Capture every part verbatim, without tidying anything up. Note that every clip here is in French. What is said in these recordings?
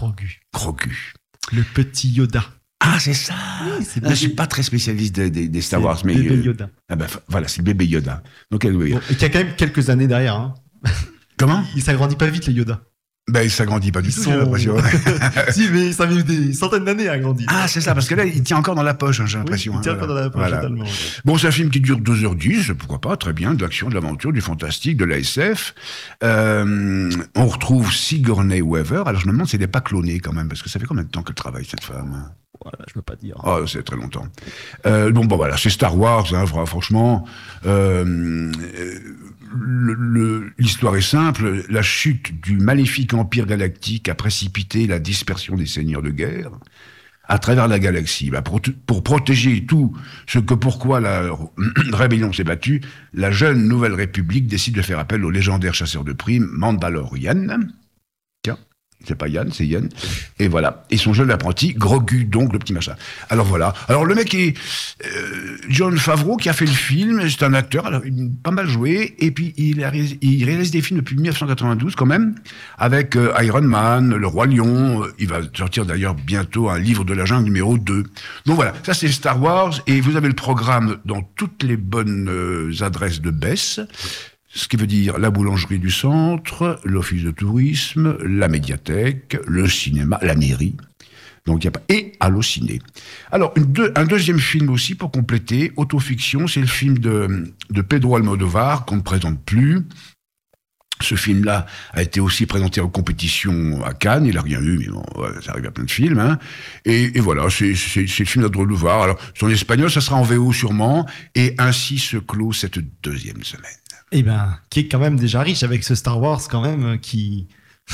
Grogu. Grogu. Le petit Yoda. Ah, c'est ça. Oui, c'est Là, je suis pas très spécialiste des, des, des Star c'est Wars, mais bébé euh, Yoda. ah ben, voilà, c'est le bébé Yoda. Donc, euh, oui. Bon, et qui a quand même quelques années derrière. Hein. Comment? Il s'agrandit pas vite, les Yoda. Ben, il s'agrandit pas du Ils tout, sont- j'ai l'impression. Si, mais ça met des centaines d'années à grandir. Ah, c'est ça, parce que là, il tient encore dans la poche, hein, j'ai Oui, l'impression. il hein, tient voilà. pas dans la poche, Voilà. totalement. Bon, c'est un film qui dure deux heures dix, pourquoi pas, très bien, de l'action, de l'aventure, du fantastique, de la S F. Euh, on retrouve Sigourney Weaver. Alors, je me demande si elle n'est pas clonée quand même, parce que ça fait combien de temps qu'elle travaille, cette femme? Voilà, je peux pas dire. Oh, c'est très longtemps. Euh, bon, bon, voilà, c'est Star Wars, hein, franchement. Euh, le- le- l'histoire est simple. La chute du maléfique empire galactique a précipité la dispersion des seigneurs de guerre à travers la galaxie. Bah, pour, pour protéger tout ce que pourquoi la rébellion s'est battue, la jeune Nouvelle République décide de faire appel au légendaire chasseur de primes Mandalorian. Tiens, c'est pas Yann, c'est Yann. Et voilà. Et son jeune apprenti, Grogu, donc le petit machin. Alors voilà. Alors le mec est euh, Jon Favreau qui a fait le film. C'est un acteur, alors, il a pas mal joué. Et puis il, a réalisé, il réalise des films depuis dix-neuf cent quatre-vingt-douze quand même, avec euh, Iron Man, Le Roi Lion. Il va sortir d'ailleurs bientôt un livre de la jungle numéro deux. Donc voilà, ça c'est Star Wars. Et vous avez le programme dans toutes les bonnes euh, adresses de Bess. Ce qui veut dire la boulangerie du centre, l'office de tourisme, la médiathèque, le cinéma, la mairie. Donc, il y a pas... Et Allociné. Alors, une deux, un deuxième film aussi pour compléter, autofiction, c'est le film de, de Pedro Almodovar qu'on ne présente plus. Ce film-là a été aussi présenté en compétition à Cannes, il n'a rien eu, mais bon, ouais, ça arrive à plein de films. Hein. Et, et voilà, c'est, c'est, c'est le film d'Almodovar. Alors, c'est en espagnol, ça sera en V O sûrement, et ainsi se clôt cette deuxième semaine. Eh ben, qui est quand même déjà riche avec ce Star Wars quand même euh, qui...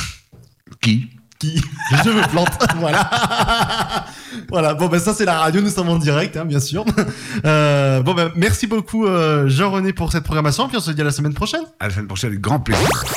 Qui qui... Je me plante, voilà. Voilà, bon ben ça c'est la radio, nous sommes en direct, hein, bien sûr. Euh, bon ben merci beaucoup euh, Jean-René pour cette programmation, puis on se dit à la semaine prochaine. À la semaine prochaine, avec grand plaisir.